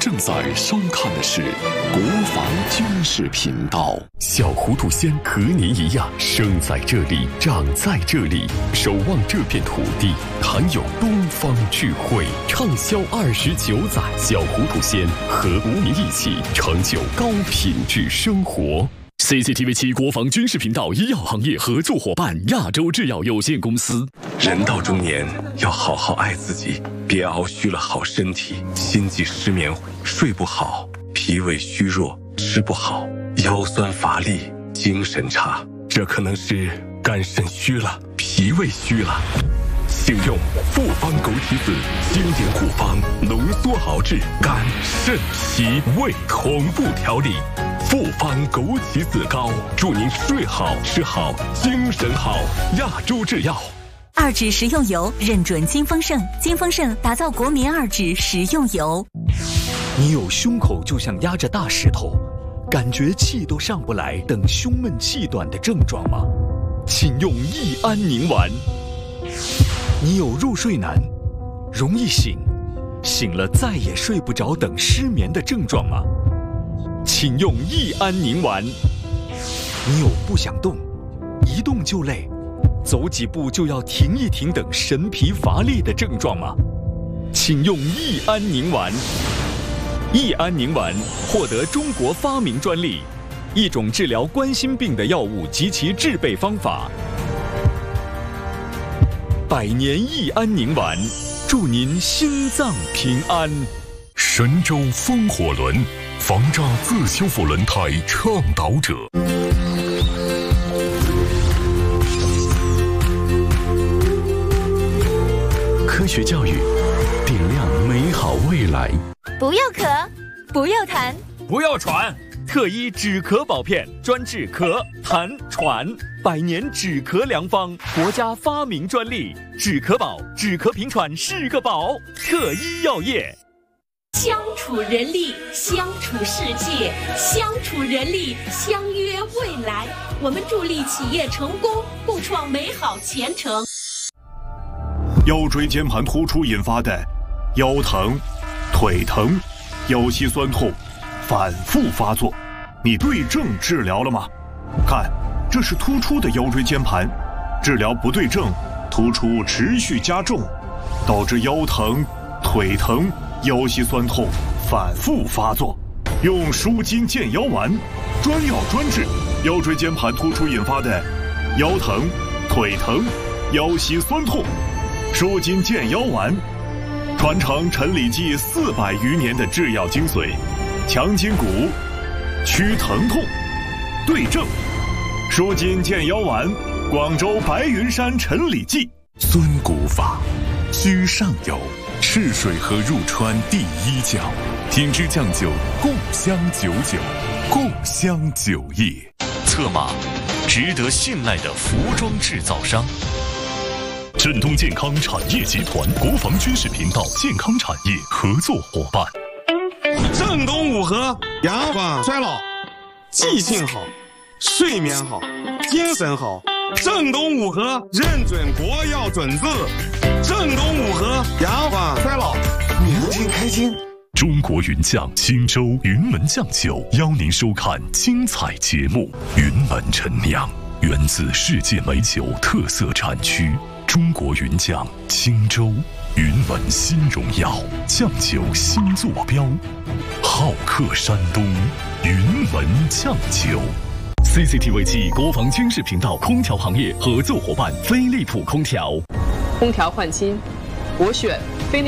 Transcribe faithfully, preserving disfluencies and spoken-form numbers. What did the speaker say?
正在收看的是国防军事频道。小糊涂仙和您一样，生在这里，长在这里，守望这片土地，含有东方智慧。畅销二十九载，小糊涂仙和无您一起成就高品质生活。C C T V 七国防军事频道医药行业合作伙伴亚洲制药有限公司。 人到中年，要好好爱自己，别熬虚了好身体，心悸失眠，睡不好，脾胃虚弱，吃不好，腰酸乏力，精神差，这可能是肝肾虚了，脾胃虚了。请用复方枸杞子经典古方浓缩熬制肝肾脾胃同步调理。复方枸杞子膏，祝您睡好吃好精神好。亚洲制药。 二指食用油认准金丰盛，金丰盛打造国民二指食用油。 你有胸口就像压着大石头，感觉气都上不来等胸闷气短的症状吗？请用益安宁丸。你有入睡难，容易醒，醒了再也睡不着等失眠的症状吗？请用益安宁丸。你有不想动，一动就累，走几步就要停一停等神疲乏力的症状吗？请用益安宁丸。益安宁丸获得中国发明专利，一种治疗冠心病的药物及其制备方法。百年益安宁丸，祝您心脏平安。 神州风火轮，防诈自修复轮胎倡导者。科学教育，点亮美好未来。 不要咳，不要痰， 不要喘。特医止咳宝片，专治咳、痰、喘，百年止咳良方，国家发明专利。止咳宝，止咳平喘是个宝。特医药业。 相处人力，相处世界，相处人力，相约未来。我们助力企业成功，共创美好前程。 腰椎间盘突出引发的腰疼、腿疼、腰膝酸痛反复发作，你对症治疗了吗？看，这是突出的腰椎间盘，治疗不对症，突出持续加重，导致腰疼、腿疼、腰膝酸痛反复发作。用舒筋健腰丸，专药专治腰椎间盘突出引发的腰疼、腿疼、腰膝酸痛。舒筋健腰丸，传承陈李济四百余年的制药精髓，强筋骨，祛疼痛，对症。舒筋健腰丸，广州白云山陈李济。 尊骨法，居上游，赤水河入川第一角，品质酱酒，共襄九九，共襄酒业。策马，值得信赖的服装制造商。振东健康产业集团国防军事频道健康产业合作伙伴。 正东五合，延缓衰老，记性好，睡眠好，精神好。正东五合认准国药准字，正东五合延缓衰老，年轻开心。 中国云酱青州云门酱酒邀您收看精彩节目。云门陈酿，源自世界美酒特色产区。中国云酱青州云门新荣耀酱酒新坐标，好客山东云门酱酒。C C T V 七国防军事频道空调行业合作伙伴飞利浦空调。 空调换新，我选